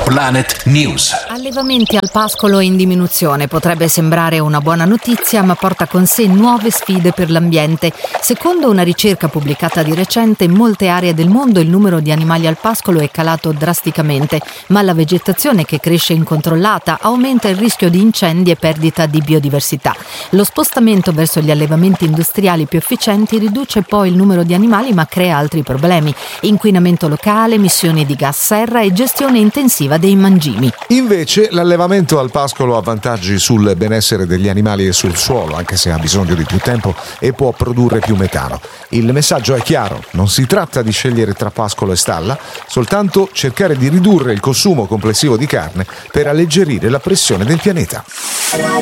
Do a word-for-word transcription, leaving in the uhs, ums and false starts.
Planet News. Allevamenti al pascolo in diminuzione. Potrebbe sembrare una buona notizia, ma porta con sé nuove sfide per l'ambiente. Secondo una ricerca pubblicata di recente, in molte aree del mondo il numero di animali al pascolo è calato drasticamente, ma la vegetazione che cresce incontrollata aumenta il rischio di incendi e perdita di biodiversità. Lo spostamento verso gli allevamenti industriali più efficienti riduce poi il numero di animali, ma crea altri problemi: inquinamento locale, emissioni di gas serra e gestione intensiva dei mangimi. Invece l'allevamento al pascolo ha vantaggi sul benessere degli animali e sul suolo, anche se ha bisogno di più tempo e può produrre più metano. Il messaggio è chiaro: non si tratta di scegliere tra pascolo e stalla, soltanto cercare di ridurre il consumo complessivo di carne per alleggerire la pressione del pianeta.